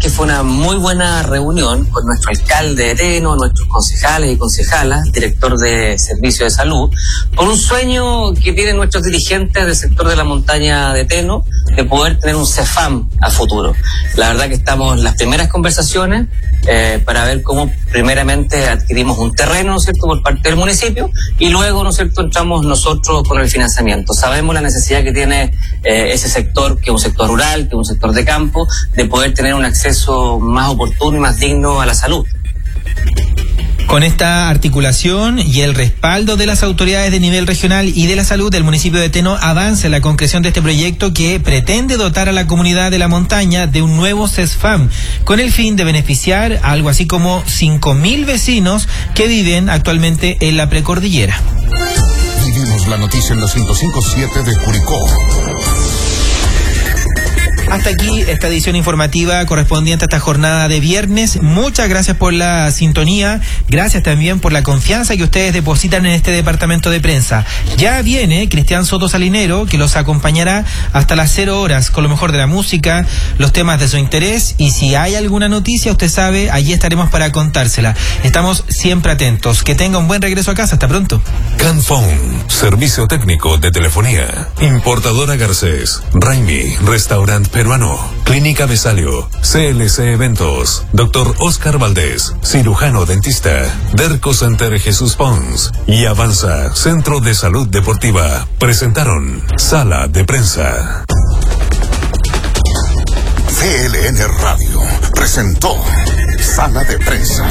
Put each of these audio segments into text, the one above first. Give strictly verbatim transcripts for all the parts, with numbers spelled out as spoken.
que fue una muy buena reunión con nuestro alcalde de Teno, nuestros concejales y concejalas, director de Servicio de Salud, por un sueño que tienen nuestros dirigentes del sector de la montaña de Teno, de poder tener un CEFAM a futuro. La verdad que estamos en las primeras conversaciones eh, para ver cómo primeramente adquirimos un terreno, ¿no es cierto?, por parte del municipio, y luego, ¿no es cierto?, entramos nosotros con el financiamiento. Sabemos la necesidad que tiene eh, ese sector, que es un sector rural, que es un sector de campo, de poder tener un acceso más oportuno y más digno a la salud. Con esta articulación y el respaldo de las autoridades de nivel regional y de la salud del municipio de Teno, avanza la concreción de este proyecto que pretende dotar a la comunidad de la montaña de un nuevo CESFAM, con el fin de beneficiar a algo así como cinco mil vecinos que viven actualmente en la precordillera. Vivimos la noticia en la ciento cinco punto siete de Curicó. Hasta aquí esta edición informativa correspondiente a esta jornada de viernes. Muchas gracias por la sintonía, gracias también por la confianza que ustedes depositan en este departamento de prensa. Ya viene Cristian Soto Salinero, que los acompañará hasta las cero horas con lo mejor de la música, los temas de su interés, y si hay alguna noticia, usted sabe, allí estaremos para contársela. Estamos siempre atentos. Que tenga un buen regreso a casa. Hasta pronto. Canphone, servicio técnico de telefonía. Importadora Garcés, Raimi, restaurante peruano, Clínica Besalio, C L C Eventos, Doctor Oscar Valdés, cirujano dentista, Derco Center Jesús Pons y Avanza, Centro de Salud Deportiva, presentaron Sala de Prensa. V L N Radio presentó Sala de Prensa.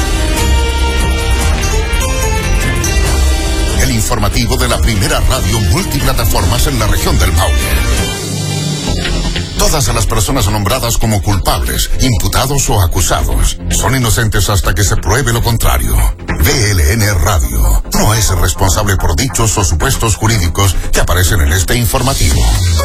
El informativo de la primera radio multiplataformas en la región del Maule. Todas las personas nombradas como culpables, imputados o acusados son inocentes hasta que se pruebe lo contrario. V L N Radio no es responsable por dichos o supuestos jurídicos que aparecen en este informativo.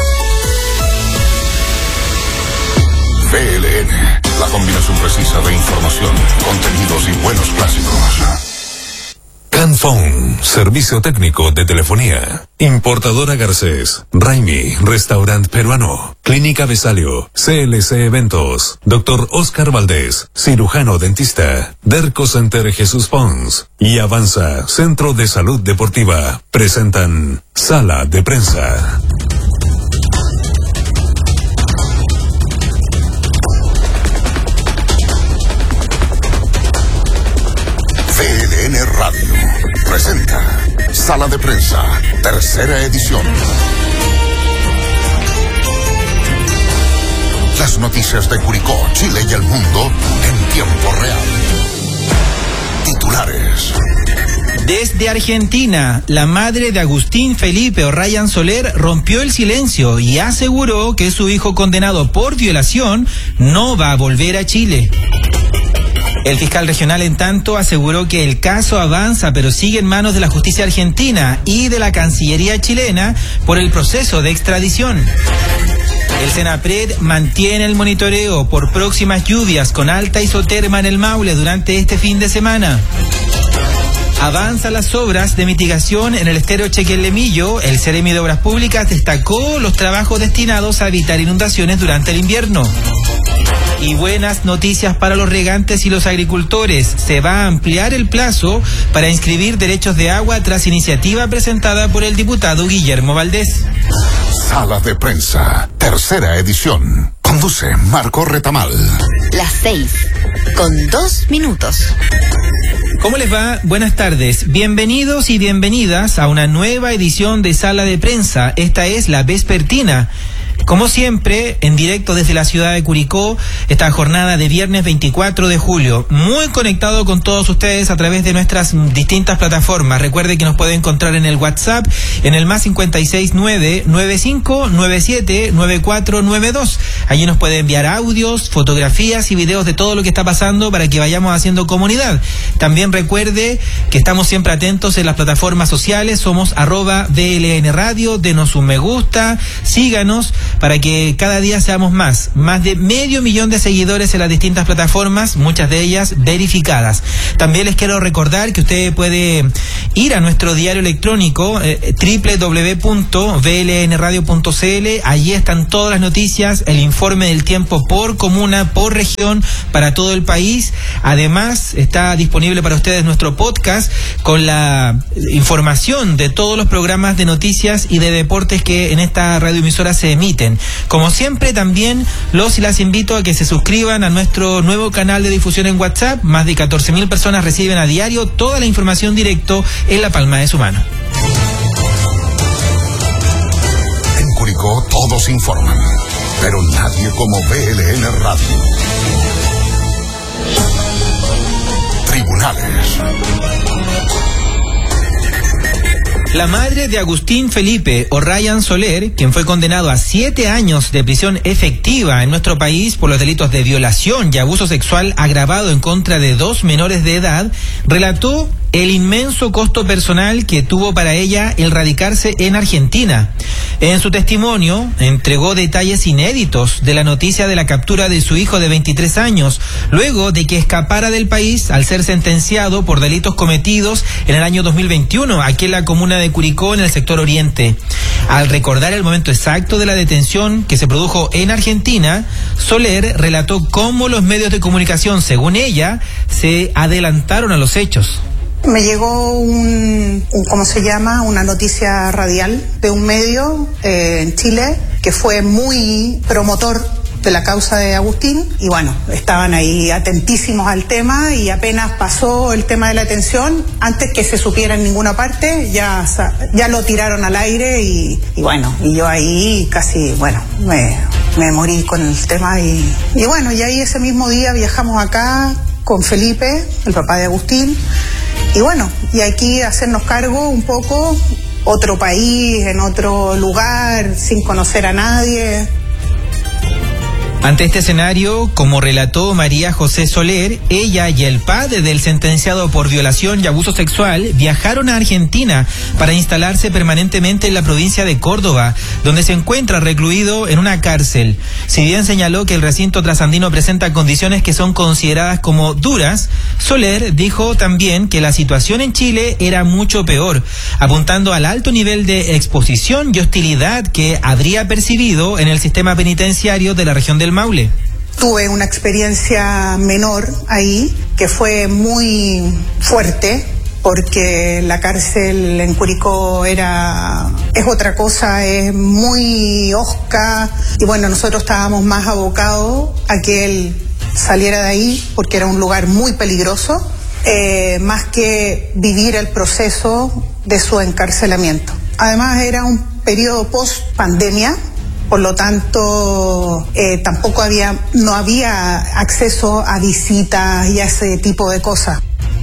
V L N, la combinación precisa de información, contenidos y buenos clásicos. Canphone, servicio técnico de telefonía. Importadora Garcés, Raimi, restaurante peruano, Clínica Besalio, C L C Eventos, Doctor Oscar Valdés, cirujano dentista, Derco Center Jesús Pons y Avanza, Centro de Salud Deportiva, presentan Sala de Prensa. V L N Radio presenta Sala de Prensa, tercera edición. Las noticias de Curicó, Chile y el mundo en tiempo real. Titulares. Desde Argentina, la madre de Agustín Felipe O'Ryan Soler rompió el silencio y aseguró que su hijo condenado por violación no va a volver a Chile. El fiscal regional, en tanto, aseguró que el caso avanza, pero sigue en manos de la justicia argentina y de la Cancillería chilena por el proceso de extradición. El Senapred mantiene el monitoreo por próximas lluvias con alta isoterma en el Maule durante este fin de semana. Avanzan las obras de mitigación en el estero Chequellemillo. El Ceremi de Obras Públicas destacó los trabajos destinados a evitar inundaciones durante el invierno. Y buenas noticias para los regantes y los agricultores. Se va a ampliar el plazo para inscribir derechos de agua tras iniciativa presentada por el diputado Guillermo Valdés. Sala de Prensa, tercera edición. Conduce Marco Retamal. Las seis, con dos minutos. ¿Cómo les va? Buenas tardes. Bienvenidos y bienvenidas a una nueva edición de Sala de Prensa. Esta es la vespertina. Como siempre, en directo desde la ciudad de Curicó, esta jornada de viernes veinticuatro de julio. Muy conectado con todos ustedes a través de nuestras distintas plataformas. Recuerde que nos puede encontrar en el WhatsApp, en el más cinco seis nueve, nueve cinco nueve siete, nueve cuatro nueve dos. Allí nos puede enviar audios, fotografías y videos de todo lo que está pasando para que vayamos haciendo comunidad. También recuerde que estamos siempre atentos en las plataformas sociales. Somos arroba V L N Radio. Denos un me gusta, síganos, para que cada día seamos más. Más de medio millón de de seguidores en las distintas plataformas, muchas de ellas verificadas. También les quiero recordar que usted puede ir a nuestro diario electrónico eh, doble u doble u doble u punto v l n radio punto c l. Allí están todas las noticias, el informe del tiempo por comuna, por región, para todo el país. Además, está disponible para ustedes nuestro podcast con la información de todos los programas de noticias y de deportes que en esta radioemisora se emiten. Como siempre, también los y las invito a que se suscriban a nuestro nuevo canal de difusión en WhatsApp. Más de catorce mil personas reciben a diario toda la información directo en la palma de su mano. En Curicó todos informan, pero nadie como V L N Radio. Tribunales. La madre de Agustín Felipe O'Ryan Soler, quien fue condenado a siete años de prisión efectiva en nuestro país por los delitos de violación y abuso sexual agravado en contra de dos menores de edad, relató el inmenso costo personal que tuvo para ella el radicarse en Argentina. En su testimonio, entregó detalles inéditos de la noticia de la captura de su hijo de veintitrés años, luego de que escapara del país al ser sentenciado por delitos cometidos en el año dos mil veintiuno, aquí en la comuna de Curicó, en el sector oriente. Al recordar el momento exacto de la detención que se produjo en Argentina, Soler relató cómo los medios de comunicación, según ella, se adelantaron a los hechos. Me llegó un, un, ¿cómo se llama? Una noticia radial de un medio eh, en Chile que fue muy promotor de la causa de Agustín y bueno, estaban ahí atentísimos al tema y apenas pasó el tema de la detención, antes que se supiera en ninguna parte, ya, ya lo tiraron al aire y, y bueno, y yo ahí casi, bueno, me, me morí con el tema y, y bueno, y ahí ese mismo día viajamos acá con Felipe, el papá de Agustín. Y bueno, y aquí hacernos cargo un poco, otro país, en otro lugar, sin conocer a nadie. Ante este escenario, como relató María José Soler, ella y el padre del sentenciado por violación y abuso sexual viajaron a Argentina para instalarse permanentemente en la provincia de Córdoba, donde se encuentra recluido en una cárcel. Si bien señaló que el recinto trasandino presenta condiciones que son consideradas como duras, Soler dijo también que la situación en Chile era mucho peor, apuntando al alto nivel de exposición y hostilidad que habría percibido en el sistema penitenciario de la región del Maule. Tuve una experiencia menor ahí que fue muy fuerte, porque la cárcel en Curicó era es otra cosa, es muy hosca y bueno, nosotros estábamos más abocados a que él saliera de ahí porque era un lugar muy peligroso, eh, más que vivir el proceso de su encarcelamiento. Además era un periodo post pandemia. Por lo tanto, eh, tampoco había, no había acceso a visitas y a ese tipo de cosas.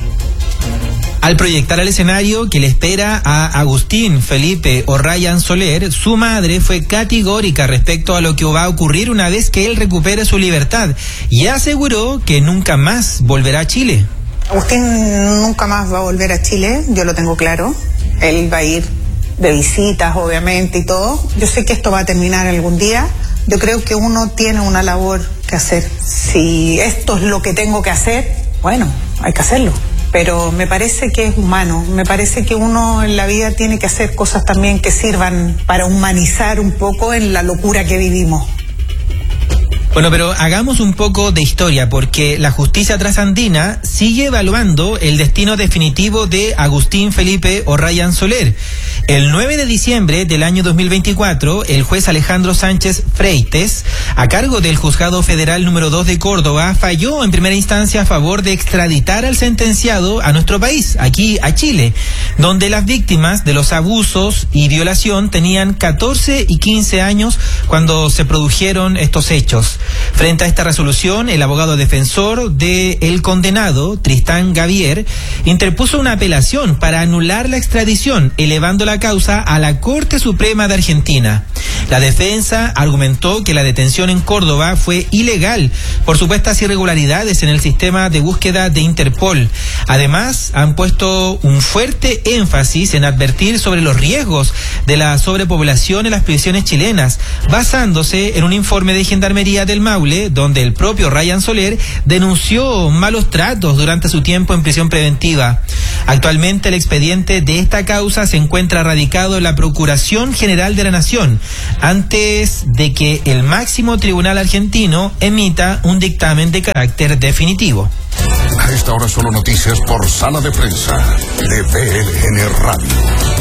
Al proyectar el escenario que le espera a Agustín Felipe O'Ryan Soler, su madre fue categórica respecto a lo que va a ocurrir una vez que él recupere su libertad y aseguró que nunca más volverá a Chile. Agustín nunca más va a volver a Chile, yo lo tengo claro. Él va a ir de visitas, obviamente, y todo. Yo sé que esto va a terminar algún día. Yo creo que uno tiene una labor que hacer. Si esto es lo que tengo que hacer, bueno, hay que hacerlo. Pero me parece que es humano. Me parece que uno en la vida tiene que hacer cosas también que sirvan para humanizar un poco en la locura que vivimos. Bueno, pero hagamos un poco de historia, porque la justicia trasandina sigue evaluando el destino definitivo de Agustín Felipe O'Ryan Soler. El nueve de diciembre del año dos mil veinticuatro, el juez Alejandro Sánchez Freites, a cargo del Juzgado Federal número dos de Córdoba, falló en primera instancia a favor de extraditar al sentenciado a nuestro país, aquí a Chile, donde las víctimas de los abusos y violación tenían catorce y quince años cuando se produjeron estos hechos. Frente a esta resolución, el abogado defensor del condenado, Tristán Gavier, interpuso una apelación para anular la extradición, elevando la causa a la Corte Suprema de Argentina. La defensa argumentó que la detención en Córdoba fue ilegal por supuestas irregularidades en el sistema de búsqueda de Interpol. Además, han puesto un fuerte énfasis en advertir sobre los riesgos de la sobrepoblación en las prisiones chilenas, basándose en un informe de Gendarmería de del Maule, donde el propio Ryan Soler denunció malos tratos durante su tiempo en prisión preventiva. Actualmente el expediente de esta causa se encuentra radicado en la Procuración General de la Nación, antes de que el máximo tribunal argentino emita un dictamen de carácter definitivo. A esta hora solo noticias por Sala de Prensa de B L N Radio.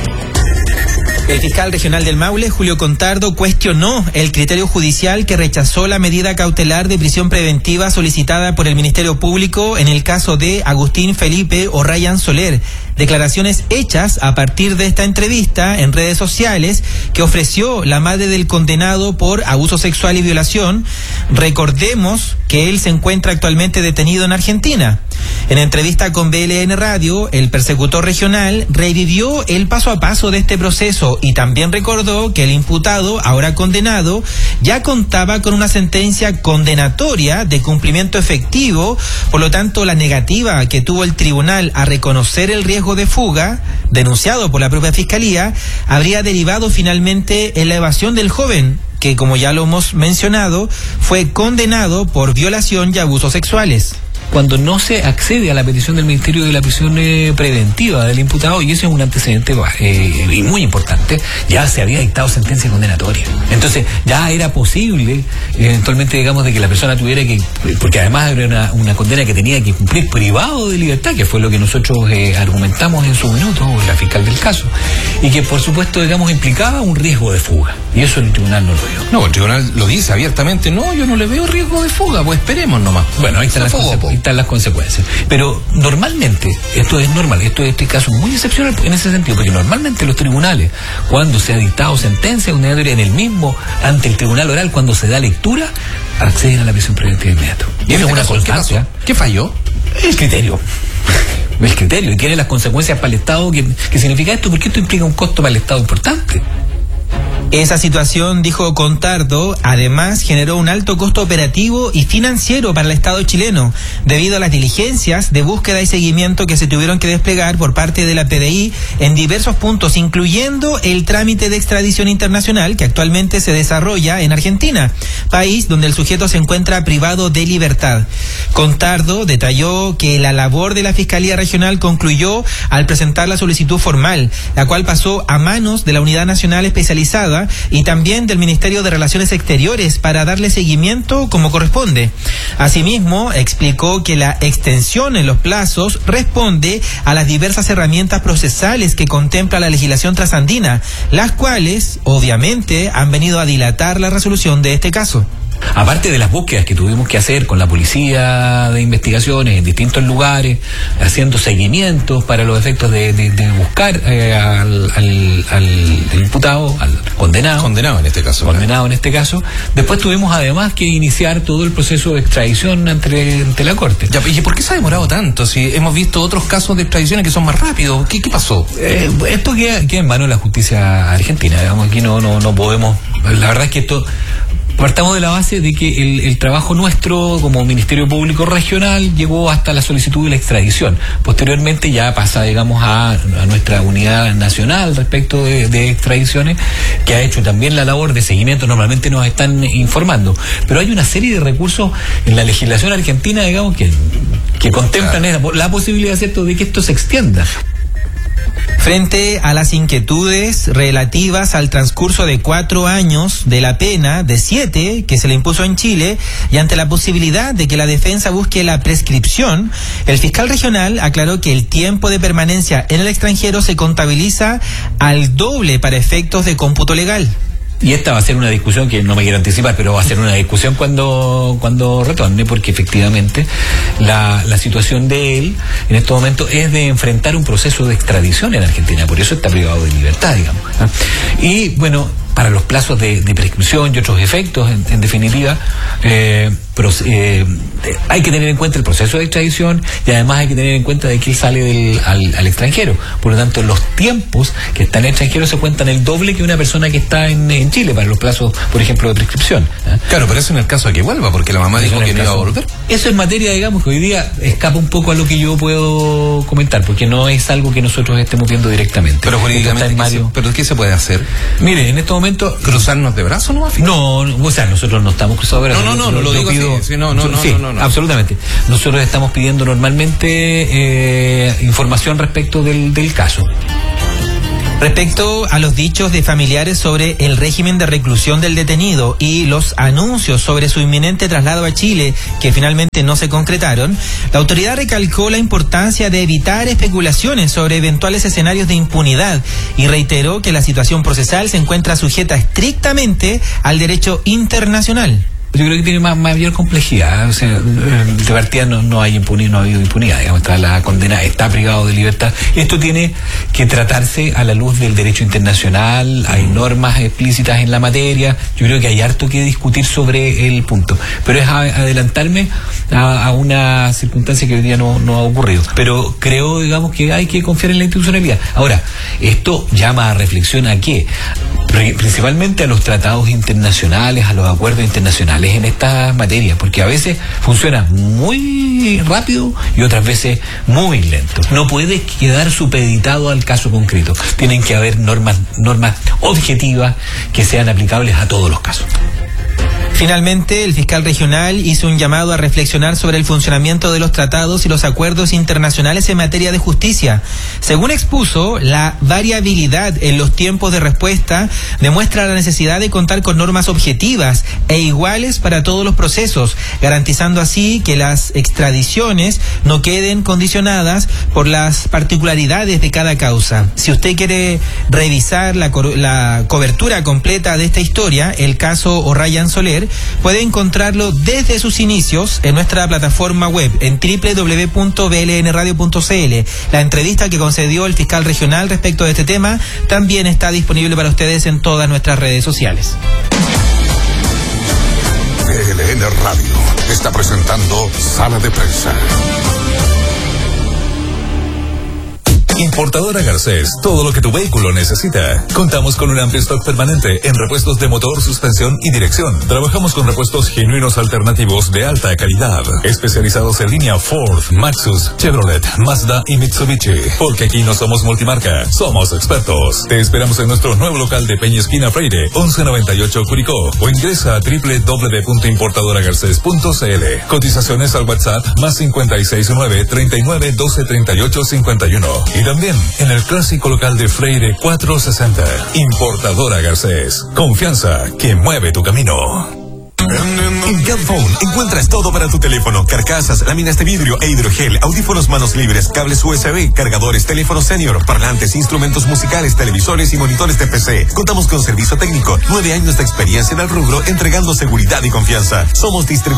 El fiscal regional del Maule, Julio Contardo, cuestionó el criterio judicial que rechazó la medida cautelar de prisión preventiva solicitada por el Ministerio Público en el caso de Agustín Felipe o Ryan Soler. Declaraciones hechas a partir de esta entrevista en redes sociales que ofreció la madre del condenado por abuso sexual y violación. Recordemos que él se encuentra actualmente detenido en Argentina. En entrevista con B L N Radio, el persecutor regional revivió el paso a paso de este proceso y también recordó que el imputado, ahora condenado, ya contaba con una sentencia condenatoria de cumplimiento efectivo. Por lo tanto, la negativa que tuvo el tribunal a reconocer el riesgo de fuga, denunciado por la propia Fiscalía, habría derivado finalmente en la evasión del joven, que, como ya lo hemos mencionado, fue condenado por violación y abusos sexuales. Cuando no se accede a la petición del Ministerio de la Prisión eh, Preventiva del imputado, y eso es un antecedente eh, muy importante, ya se había dictado sentencia condenatoria. Entonces ya era posible eventualmente, digamos, de que la persona tuviera que, porque además era una, una condena que tenía que cumplir privado de libertad, que fue lo que nosotros eh, argumentamos en su minuto, la fiscal del caso, y que por supuesto, digamos, implicaba un riesgo de fuga, y eso el tribunal no lo vio. No, el tribunal lo dice abiertamente, no, yo no le veo riesgo de fuga, pues esperemos nomás. Bueno, ahí están las consecuencias. Están las consecuencias. Pero normalmente, esto es normal, esto este caso es muy excepcional en ese sentido, porque normalmente los tribunales, cuando se ha dictado sentencia condenatoria en el mismo, ante el tribunal oral, cuando se da lectura, acceden a la prisión preventiva inmediata. Y es una constancia. ¿Qué falló? El criterio. El criterio, y tiene las consecuencias para el Estado. ¿Qué, qué significa esto? Porque esto implica un costo para el Estado importante. Esa situación, dijo Contardo, además generó un alto costo operativo y financiero para el Estado chileno, debido a las diligencias de búsqueda y seguimiento que se tuvieron que desplegar por parte de la P D I en diversos puntos, incluyendo el trámite de extradición internacional que actualmente se desarrolla en Argentina, país donde el sujeto se encuentra privado de libertad. Contardo detalló que la labor de la Fiscalía Regional concluyó al presentar la solicitud formal, la cual pasó a manos de la Unidad Nacional Especializada y también del Ministerio de Relaciones Exteriores para darle seguimiento como corresponde. Asimismo, explicó que la extensión en los plazos responde a las diversas herramientas procesales que contempla la legislación trasandina, las cuales, obviamente, han venido a dilatar la resolución de este caso. Aparte de las búsquedas que tuvimos que hacer con la policía de investigaciones en distintos lugares, haciendo seguimientos para los efectos de, de, de buscar eh, al, al, al imputado, al condenado. Condenado en este caso. Condenado en este caso. Después tuvimos además que iniciar todo el proceso de extradición ante, ante la Corte. Ya, ¿y por qué se ha demorado tanto? Si hemos visto otros casos de extradiciones que son más rápidos, ¿qué, qué pasó? Eh, esto queda, queda en manos de la justicia argentina, digamos, aquí no, no, no podemos, la verdad es que esto... Partamos de la base de que el, el trabajo nuestro como Ministerio Público Regional llegó hasta la solicitud de la extradición. Posteriormente ya pasa, digamos, a, a nuestra unidad nacional respecto de, de extradiciones, que ha hecho también la labor de seguimiento. Normalmente nos están informando. Pero hay una serie de recursos en la legislación argentina, digamos, que, que contemplan claro. la, la posibilidad, ¿cierto?, de que esto se extienda. Frente a las inquietudes relativas al transcurso de cuatro años de la pena de siete que se le impuso en Chile y ante la posibilidad de que la defensa busque la prescripción, el fiscal regional aclaró que el tiempo de permanencia en el extranjero se contabiliza al doble para efectos de cómputo legal. Y esta va a ser una discusión que no me quiero anticipar, pero va a ser una discusión cuando cuando retorne, porque efectivamente la, la situación de él en este momento es de enfrentar un proceso de extradición en Argentina, por eso está privado de libertad, digamos. ¿eh? Y bueno, para los plazos de, de prescripción y otros efectos, en, en definitiva, eh, pero, eh, hay que tener en cuenta el proceso de extradición y además hay que tener en cuenta de que él sale del, al, al extranjero. Por lo tanto, los tiempos que está en el extranjero se cuentan el doble que una persona que está en, en Chile para los plazos, por ejemplo, de prescripción. ¿eh? Claro, pero eso en el caso de que vuelva, porque la mamá Eso dijo que no caso, iba a volver. Eso es materia, digamos, que hoy día escapa un poco a lo que yo puedo comentar, porque no es algo que nosotros estemos viendo directamente. Pero jurídicamente, ¿qué se, ¿pero qué se puede hacer? Mire, en este momento... ¿Cruzarnos de brazos no? No, o sea, nosotros no estamos cruzados de brazos. No, no, no, no lo digo pido, así. Sí, no, no, no, sí, no, no, no. absolutamente. Nosotros estamos pidiendo normalmente eh, información respecto del, del caso. Respecto a los dichos de familiares sobre el régimen de reclusión del detenido y los anuncios sobre su inminente traslado a Chile, que finalmente no se concretaron, la autoridad recalcó la importancia de evitar especulaciones sobre eventuales escenarios de impunidad y reiteró que la situación procesal se encuentra sujeta estrictamente al derecho internacional. Yo creo que tiene más, mayor complejidad. O sea, de partida no, no hay impunidad, no ha habido impunidad. Digamos, está la condena está privado de libertad. Esto tiene que tratarse a la luz del derecho internacional. Hay normas explícitas en la materia. Yo creo que hay harto que discutir sobre el punto. Pero es a, adelantarme a, a una circunstancia que hoy día no, no ha ocurrido. Pero creo, digamos, que hay que confiar en la institucionalidad. Ahora, esto llama a reflexión a qué? Principalmente a los tratados internacionales, a los acuerdos internacionales en esta materia, porque a veces funciona muy rápido y otras veces muy lento. No puede quedar supeditado al caso concreto. Tienen que haber normas, normas objetivas que sean aplicables a todos los casos. Finalmente, el fiscal regional hizo un llamado a reflexionar sobre el funcionamiento de los tratados y los acuerdos internacionales en materia de justicia. Según expuso, la variabilidad en los tiempos de respuesta demuestra la necesidad de contar con normas objetivas e iguales para todos los procesos, garantizando así que las extradiciones no queden condicionadas por las particularidades de cada causa. Si usted quiere revisar la, co- la cobertura completa de esta historia, el caso O'Ryan Soler, puede encontrarlo desde sus inicios en nuestra plataforma web en doble u doble u doble u punto b l n radio punto c l. La entrevista que concedió el fiscal regional respecto de este tema también está disponible para ustedes en todas nuestras redes sociales. B L N Radio está presentando Sala de Prensa. Importadora Garcés, todo lo que tu vehículo necesita. Contamos con un amplio stock permanente en repuestos de motor, suspensión y dirección. Trabajamos con repuestos genuinos alternativos de alta calidad, especializados en línea Ford, Maxus, Chevrolet, Mazda y Mitsubishi. Porque aquí no somos multimarca, somos expertos. Te esperamos en nuestro nuevo local de Peña Esquina Freire, once noventa y ocho Curicó, o ingresa a doble u doble u doble u punto importadora garcés punto c l. Cotizaciones al WhatsApp más cincuenta y seis nueve, treinta y nueve, doce, treinta y ocho, cincuenta y uno. Y también en el clásico local de Freire cuatrocientos sesenta. Importadora Garcés. Confianza que mueve tu camino. En Gadphone encuentras todo para tu teléfono: carcasas, láminas de vidrio e hidrogel, audífonos manos libres, cables U S B, cargadores, teléfonos senior, parlantes, instrumentos musicales, televisores y monitores de P C. Contamos con servicio técnico, nueve años de experiencia en el rubro, entregando seguridad y confianza. Somos distribuidores